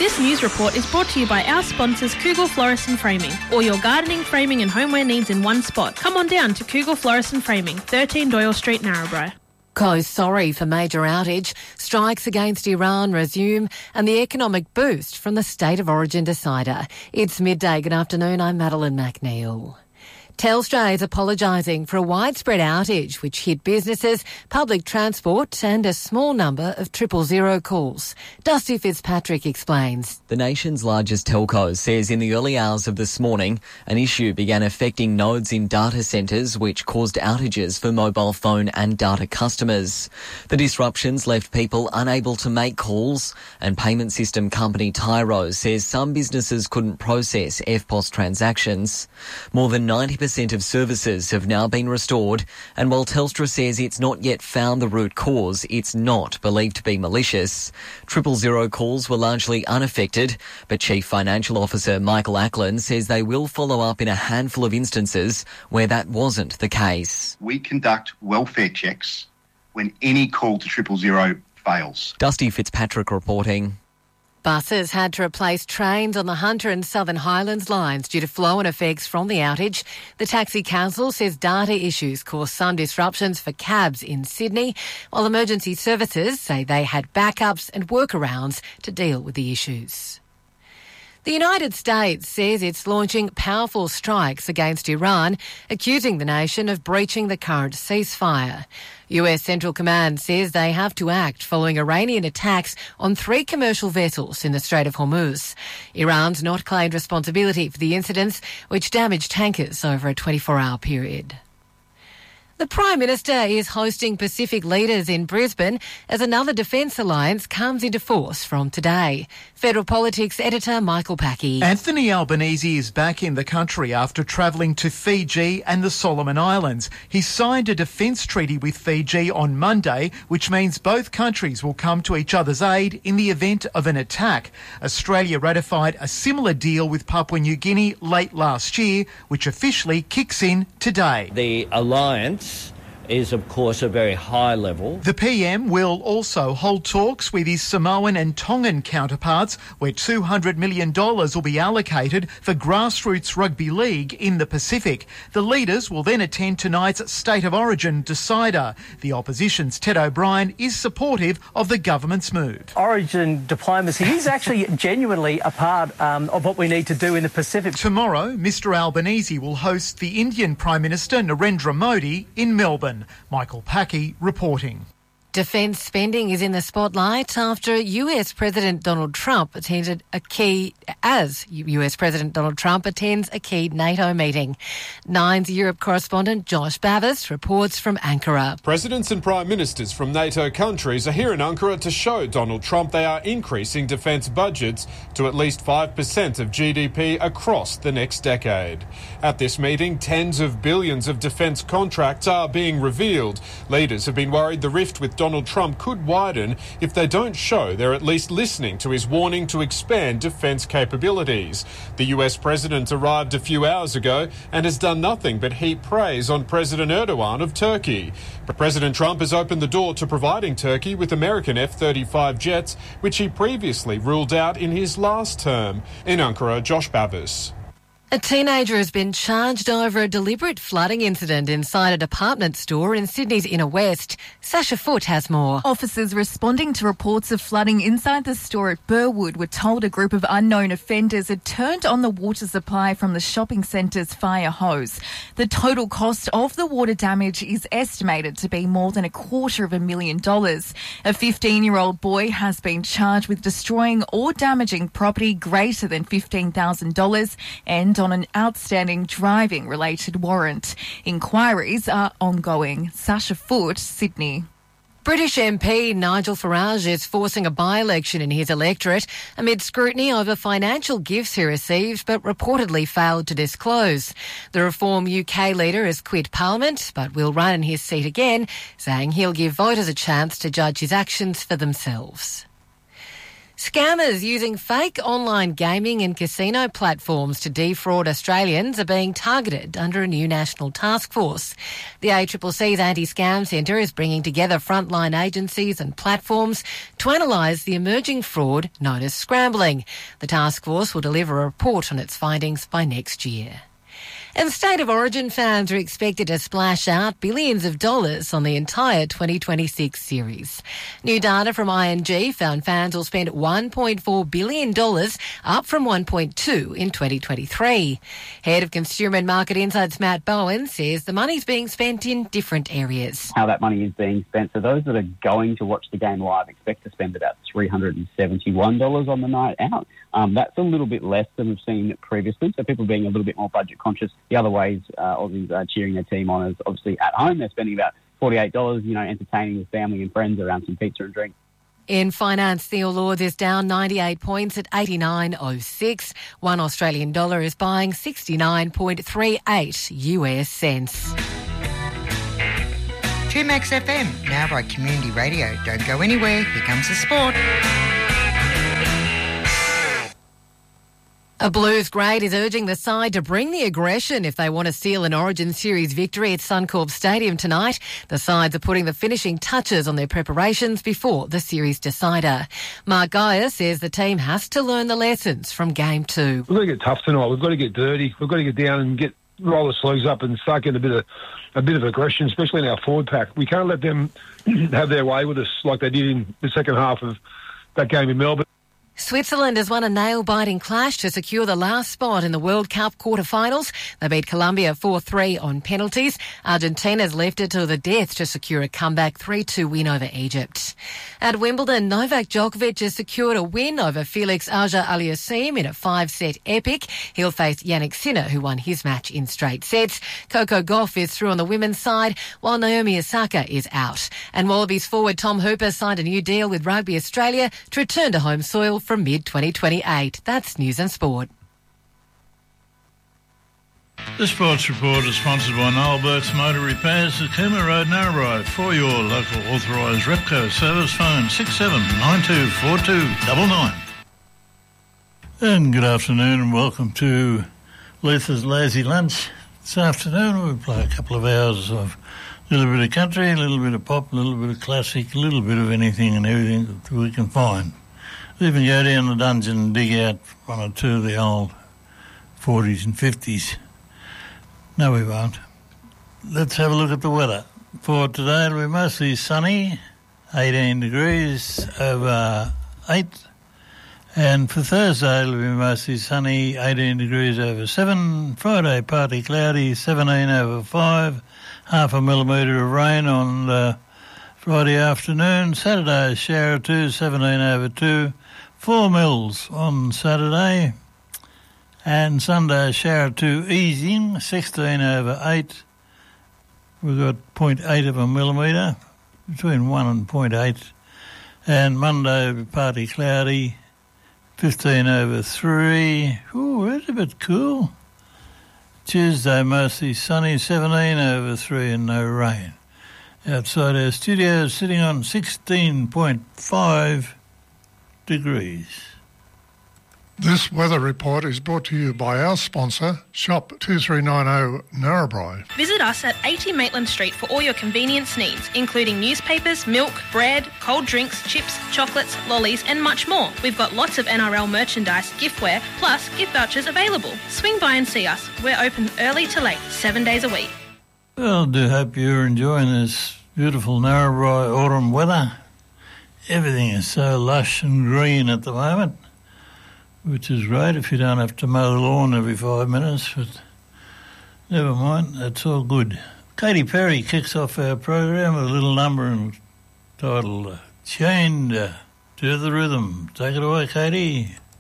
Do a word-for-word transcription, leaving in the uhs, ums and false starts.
This news report is brought to you by our sponsors Kugel Florist and Framing. All your gardening, framing and homeware needs in one spot. Come on down to Kugel Florist and Framing, thirteen Doyle Street, Narrabri. Co's sorry for major outage, strikes against Iran resume and the economic boost from the State of Origin decider. It's midday. Good afternoon, I'm Madeline McNeil. Telstra is apologising for a widespread outage which hit businesses, public transport and a small number of triple zero calls. Dusty Fitzpatrick explains. The nation's largest telco says in the early hours of this morning, an issue began affecting nodes in data centres which caused outages for mobile phone and data customers. The disruptions left people unable to make calls, and payment system company Tyro says some businesses couldn't process F P O S transactions. More than ninety percent of services have now been restored, and while Telstra says it's not yet found the root cause, it's not believed to be malicious. Triple zero calls were largely unaffected, but Chief Financial Officer Michael Ackland says they will follow up in a handful of instances where that wasn't the case. We conduct welfare checks when any call to triple zero fails. Dusty Fitzpatrick reporting. Buses had to replace trains on the Hunter and Southern Highlands lines due to flow-on effects from the outage. The Taxi Council says data issues caused some disruptions for cabs in Sydney, while emergency services say they had backups and workarounds to deal with the issues. The United States says it's launching powerful strikes against Iran, accusing the nation of breaching the current ceasefire. U S Central Command says they have to act following Iranian attacks on three commercial vessels in the Strait of Hormuz. Iran's not claimed responsibility for the incidents, which damaged tankers over a twenty-four hour period. The Prime Minister is hosting Pacific leaders in Brisbane as another defence alliance comes into force from today. Federal Politics editor Michael Packey. Anthony Albanese is back in the country after travelling to Fiji and the Solomon Islands. He signed a defence treaty with Fiji on Monday, which means both countries will come to each other's aid in the event of an attack. Australia ratified a similar deal with Papua New Guinea late last year, which officially kicks in today. The alliance is, of course, a very high level. The P M will also hold talks with his Samoan and Tongan counterparts, where two hundred million dollars will be allocated for grassroots rugby league in the Pacific. The leaders will then attend tonight's State of Origin decider. The opposition's Ted O'Brien is supportive of the government's move. Origin diplomacy is actually genuinely a part um, of what we need to do in the Pacific. Tomorrow, Mister Albanese will host the Indian Prime Minister Narendra Modi in Melbourne. Michael Packey reporting. Defence spending is in the spotlight after U S President Donald Trump attended a key, as U S President Donald Trump attends a key NATO meeting. Nine's Europe correspondent Josh Bavis reports from Ankara. Presidents and Prime Ministers from NATO countries are here in Ankara to show Donald Trump they are increasing defence budgets to at least five percent of G D P across the next decade. At this meeting, tens of billions of defence contracts are being revealed. Leaders have been worried the rift with Donald Trump could widen if they don't show they're at least listening to his warning to expand defence capabilities. The U S president arrived a few hours ago and has done nothing but heap praise on President Erdogan of Turkey. But President Trump has opened the door to providing Turkey with American F thirty-five jets, which he previously ruled out in his last term. In Ankara, Josh Bavis. A teenager has been charged over a deliberate flooding incident inside a department store in Sydney's inner west. Sasha Foote has more. Officers responding to reports of flooding inside the store at Burwood were told a group of unknown offenders had turned on the water supply from the shopping centre's fire hose. The total cost of the water damage is estimated to be more than a quarter of a million dollars. A fifteen-year-old boy has been charged with destroying or damaging property greater than fifteen thousand dollars and on an outstanding driving-related warrant. Inquiries are ongoing. Sasha Foote, Sydney. British M P Nigel Farage is forcing a by-election in his electorate amid scrutiny over financial gifts he received but reportedly failed to disclose. The Reform U K leader has quit Parliament but will run in his seat again, saying he'll give voters a chance to judge his actions for themselves. Scammers using fake online gaming and casino platforms to defraud Australians are being targeted under a new national task force. The A C C C's Anti-Scam Centre is bringing together frontline agencies and platforms to analyse the emerging fraud known as scrambling. The task force will deliver a report on its findings by next year. And State of Origin fans are expected to splash out billions of dollars on the entire twenty twenty-six series. New data from I N G found fans will spend one point four billion dollars, up from one point two in twenty twenty-three. Head of Consumer and Market Insights Matt Bowen says the money's being spent in different areas. How that money is being spent. So those that are going to watch the game live expect to spend about three hundred seventy-one dollars on the night out. Um, that's a little bit less than we've seen previously, so people being a little bit more budget conscious. The other ways uh, Aussies are cheering their team on is obviously at home. They're spending about forty-eight dollars, you know, entertaining with family and friends around some pizza and drink. In finance, the All Ords is down ninety-eight points at eighty-nine oh six. One Australian dollar is buying sixty-nine point three eight U S cents. two Max F M, now by Community Radio. Don't go anywhere, here comes the sport. A Blues great is urging the side to bring the aggression if they want to seal an Origin Series victory at Suncorp Stadium tonight. The sides are putting the finishing touches on their preparations before the series decider. Mark Geyer says the team has to learn the lessons from Game two. We've got to get tough tonight. We've got to get dirty. We've got to get down and get roll the sleeves up and start getting a bit of a bit of aggression, especially in our forward pack. We can't let them have their way with us like they did in the second half of that game in Melbourne. Switzerland has won a nail-biting clash to secure the last spot in the World Cup quarter-finals. They beat Colombia four three on penalties. Argentina's left it to the death to secure a comeback three two win over Egypt. At Wimbledon, Novak Djokovic has secured a win over Felix Auger-Aliassime in a five-set epic. He'll face Yannick Sinner, who won his match in straight sets. Coco Gauff is through on the women's side, while Naomi Osaka is out. And Wallabies forward Tom Hooper signed a new deal with Rugby Australia to return to home soil from mid twenty twenty-eight. That's News and Sport. The Sports Report is sponsored by Noel Burke's Motor Repairs at Cooma Road, Narrabri. For your local authorised Repco service, phone six seven nine two four two nine nine. And good afternoon and welcome to Luther's Lazy Lunch. This afternoon we'll play a couple of hours of a little bit of country, a little bit of pop, a little bit of classic, a little bit of anything and everything that we can find. We even go down the dungeon and dig out one or two of the old forties and fifties. No, we won't. Let's have a look at the weather. For today it'll be mostly sunny, eighteen degrees over eight. And for Thursday it'll be mostly sunny, eighteen degrees over seven. Friday partly cloudy, seventeen over five. Half a millimetre of rain on uh, Friday afternoon. Saturday shower two, seventeen over two. Four mils on Saturday, and Sunday shower two easing, sixteen over eight. We've got zero point eight of a millimetre, between one and zero point eight. And Monday partly cloudy, fifteen over three. Ooh, it's a bit cool. Tuesday mostly sunny, seventeen over three and no rain. Outside our studio sitting on sixteen point five degrees. This weather report is brought to you by our sponsor, Shop two three nine zero Narrabri. Visit us at eighty Maitland Street for all your convenience needs, including newspapers, milk, bread, cold drinks, chips, chocolates, lollies and much more. We've got lots of N R L merchandise, giftware, plus gift vouchers available. Swing by and see us. We're open early to late, seven days a week. Well, I do hope you're enjoying this beautiful Narrabri autumn weather. Everything is so lush and green at the moment, which is great if you don't have to mow the lawn every five minutes, but never mind, that's all good. Katy Perry kicks off our program with a little number entitled uh, Chained uh, to the Rhythm. Take it away, Katy.